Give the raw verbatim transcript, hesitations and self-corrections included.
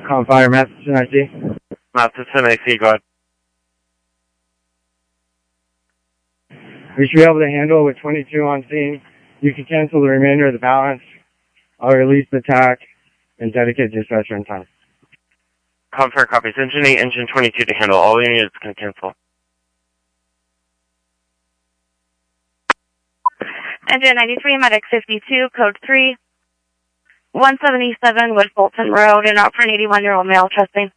Com Fire, Matheson I C. Matheson I C, go ahead. We should be able to handle with twenty-two on scene. You can cancel the remainder of the balance. I'll release the T A C and dedicate dispatcher in time. Com Fire copies. Engine eight, Engine twenty-two to handle. All units can cancel. Engine ninety-three, Medic fifty-two, code three, one seventy-seven West Bolton Road, and out for an eighty-one-year-old male, trusting.